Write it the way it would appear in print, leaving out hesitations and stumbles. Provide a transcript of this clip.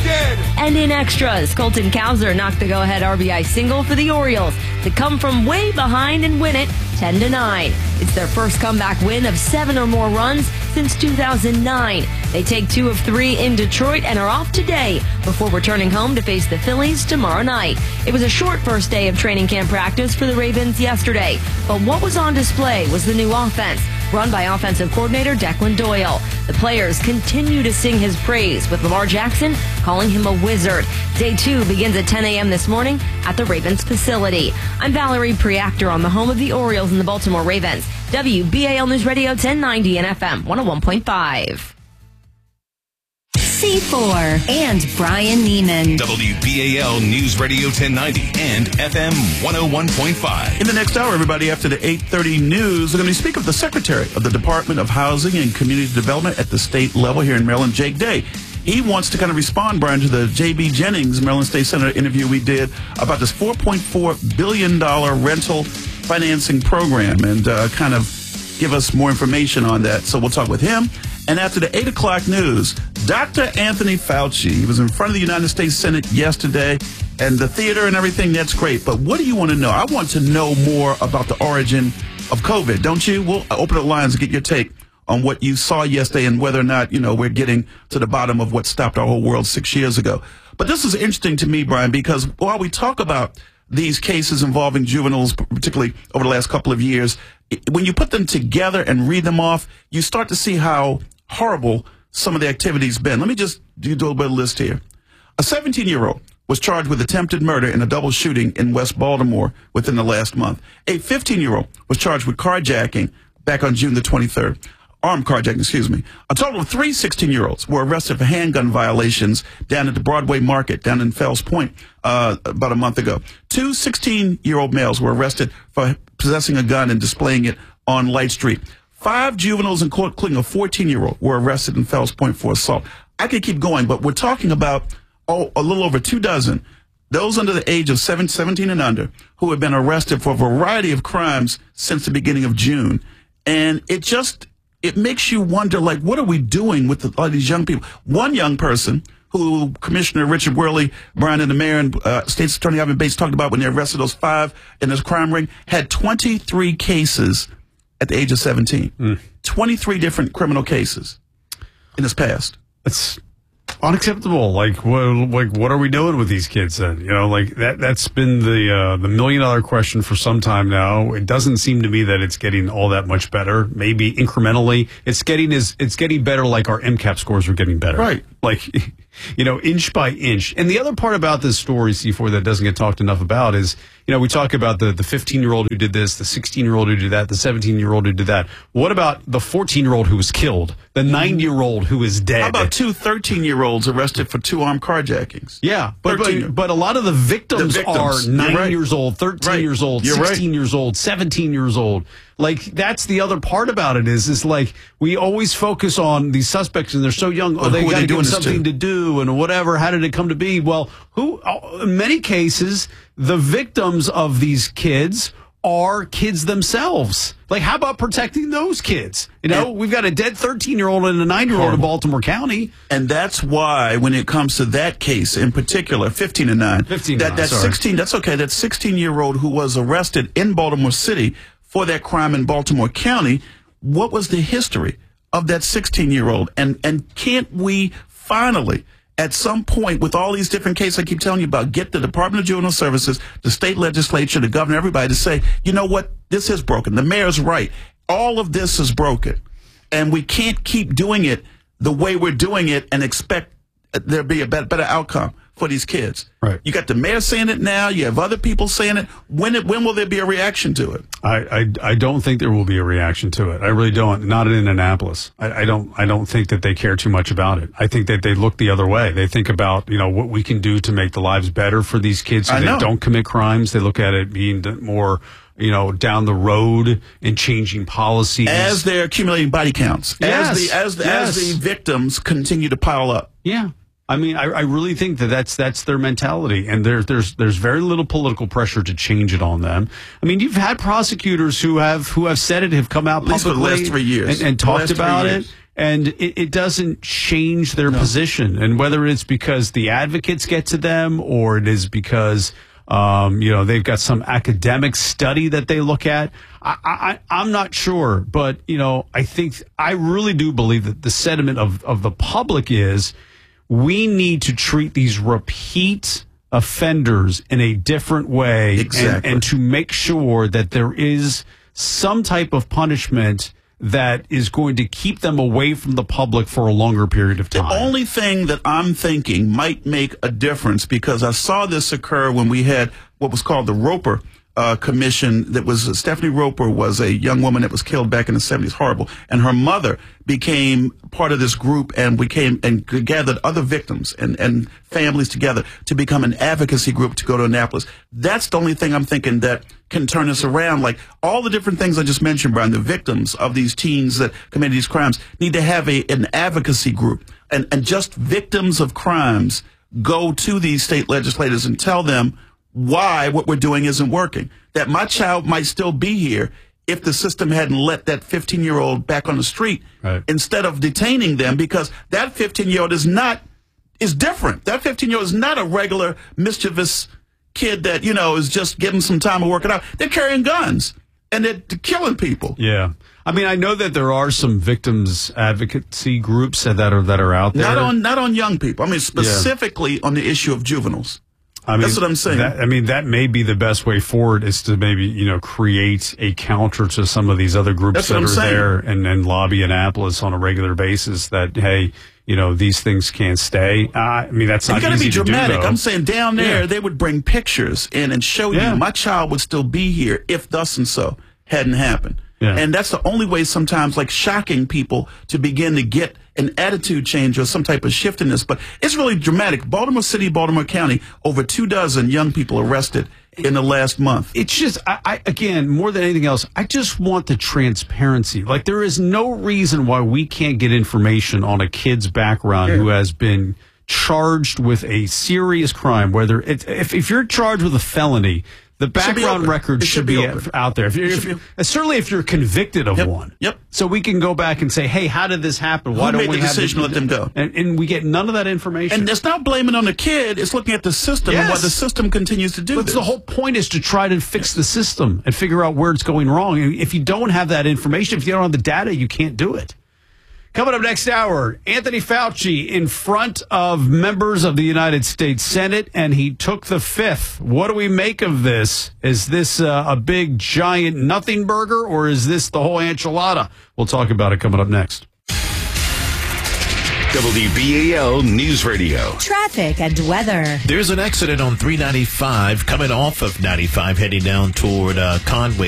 did. And in extras, Colton Cowser knocked the go-ahead RBI single for the Orioles to come from way behind and win it 10-9. It's their first comeback win of 7 or more runs since 2009. They take 2 of 3 in Detroit and are off today before returning home to face the Phillies tomorrow night. It was a short first day of training camp practice for the Ravens yesterday, but what was on display was the new offense, run by offensive coordinator Declan Doyle. The players continue to sing his praise, with Lamar Jackson calling him a wizard. Day 2 begins at 10 a.m. this morning at the Ravens facility. I'm Valerie Preactor on the home of the Orioles and the Baltimore Ravens. WBAL News Radio 1090 and FM 101.5. C4 and Brian Neiman. WBAL News Radio 1090 and FM 101.5. In the next hour, everybody, after the 8:30 news, we're going to speak with the Secretary of the Department of Housing and Community Development at the state level here in Maryland, Jake Day. He wants to kind of respond, Brian, to the J.B. Jennings, Maryland State Senator interview we did about this $4.4 billion rental financing program and kind of give us more information on that. So we'll talk with him. And after the 8 o'clock news, Dr. Anthony Fauci, he was in front of the United States Senate yesterday, and the theater and everything, that's great. But what do you want to know? I want to know more about the origin of COVID, don't you? We'll open the lines and get your take on what you saw yesterday and whether or not, we're getting to the bottom of what stopped our whole world 6 years ago. But this is interesting to me, Brian, because while we talk about these cases involving juveniles, particularly over the last couple of years, when you put them together and read them off, you start to see how horrible some of the activity's been. Let me just do a little bit of list here. A 17-year-old was charged with attempted murder in a double shooting in West Baltimore within the last month. A 15-year-old was charged with carjacking back on June the 23rd. Armed carjacking, excuse me. A total of 3 16-year-olds were arrested for handgun violations down at the Broadway Market down in Fells Point about a month ago. 2 16-year-old males were arrested for possessing a gun and displaying it on Light Street. 5 juveniles, including a 14-year-old, were arrested in Fells Point for assault. I could keep going, but we're talking about a little over 2 dozen, those under the age of 17 and under, who have been arrested for a variety of crimes since the beginning of June. And it makes you wonder, what are we doing with all these young people? One young person who Commissioner Richard Worley, Brian, and the mayor and State's Attorney Ivan Bates talked about when they arrested those 5 in this crime ring, had 23 cases at the age of 17. 23 different criminal cases in his past. It's unacceptable. What are we doing with these kids then? That's been the $1 million question for some time now. It doesn't seem to me that it's getting all that much better. Maybe incrementally. It's getting better, like our MCAP scores are getting better. Right. Inch by inch. And the other part about this story, C4, that doesn't get talked enough about is, we talk about the 15-year-old who did this, the 16-year-old who did that, the 17-year-old who did that. What about the 14-year-old who was killed, the 9-year-old who is dead? How about 2 13-year-olds arrested for 2 armed carjackings? Yeah, but a lot of the victims are 9 years old, 13 years old, 16 years old, 17 years old. That's the other part about it is we always focus on these suspects and they're so young. Oh, they got to give something to do and whatever. How did it come to be? Well, in many cases, the victims of these kids are kids themselves. How about protecting those kids? We've got a dead 13-year-old and a 9-year-old in Baltimore County. And that's why when it comes to that case in particular, 15 and 9, that 16, that's okay, that 16-year-old who was arrested in Baltimore City for that crime in Baltimore County, what was the history of that 16-year-old? And can't we finally, at some point, with all these different cases I keep telling you about, get the Department of Juvenile Services, the state legislature, the governor, everybody to say, you know what, this is broken. The mayor's right. All of this is broken. And we can't keep doing it the way we're doing it and expect there be a better outcome for these kids. Right. You got the mayor saying it now. You have other people saying it. When will there be a reaction to it? I don't think there will be a reaction to it. I really don't. Not in Annapolis. I don't think that they care too much about it. I think that they look the other way. They think about what we can do to make the lives better for these kids so they don't commit crimes. They look at it being more down the road and changing policies as they're accumulating body counts. Yes. As the victims continue to pile up. Yeah. I mean, I really think that's their mentality, and there's very little political pressure to change it on them. I mean, you've had prosecutors who have said it, have come out publicly for the last 3 years and talked about it, and it doesn't change their position. And whether it's because the advocates get to them or it is because they've got some academic study that they look at, I'm not sure. But I really do believe that the sentiment of the public is we need to treat these repeat offenders in a different way, exactly. and to make sure that there is some type of punishment that is going to keep them away from the public for a longer period of time. The only thing that I'm thinking might make a difference, because I saw this occur when we had what was called the Roper Commission. That was Stephanie Roper was a young woman that was killed back in the 70s. Horrible. And her mother became part of this group, and we came and gathered other victims and families together to become an advocacy group to go to Annapolis. That's the only thing I'm thinking that can turn us around. Like all the different things I just mentioned, Brian, the victims of these teens that committed these crimes need to have an advocacy group, and just victims of crimes go to these state legislators and tell them why what we're doing isn't working. That my child might still be here if the system hadn't let that 15-year-old back on the street, right, instead of detaining them, because that 15-year-old is different. That 15-year-old is not a regular mischievous kid that, is just getting some time to work it out. They're carrying guns and they're killing people. Yeah. I mean, I know that there are some victims advocacy groups that are out there. Not on young people. I mean, specifically on the issue of juveniles. That's what I'm saying. That may be the best way forward, is to maybe, create a counter to some of these other groups that are there and lobby Annapolis on a regular basis that, hey, these things can't stay. That's not easy to do. You got to be dramatic. I'm saying down there, they would bring pictures in and show you my child would still be here if thus and so hadn't happened. Yeah. And that's the only way sometimes, like shocking people to begin to get an attitude change or some type of shift in this. But it's really dramatic. Baltimore City, Baltimore County, over 24 young people arrested in the last month. It's just, again, more than anything else, I just want the transparency. Like, there is no reason why we can't get information on a kid's background who has been charged with a serious crime, whether it's, if you're charged with a felony, the background record should be out there. Certainly if you're convicted of one. Yep. So we can go back and say, hey, how did this happen? Why don't we have decision to let them go? And we get none of that information. And it's not blaming on the kid. It's looking at the system and what the system continues to do. But the whole point is to try to fix the system and figure out where it's going wrong. And if you don't have that information, if you don't have the data, you can't do it. Coming up next hour, Anthony Fauci in front of members of the United States Senate, and he took the fifth. What do we make of this? Is this a big, giant nothing burger, or is this the whole enchilada? We'll talk about it coming up next. WBAL News Radio. Traffic and weather. There's an accident on 395 coming off of 95 heading down toward Conway.